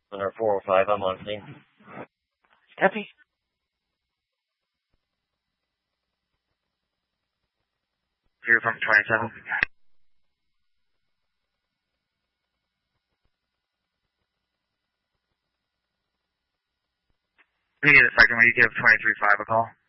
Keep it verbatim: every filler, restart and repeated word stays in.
Under four oh five, I'm on scene. Copy. Zero from twenty-seven. We get a second, will you give twenty-three five a call?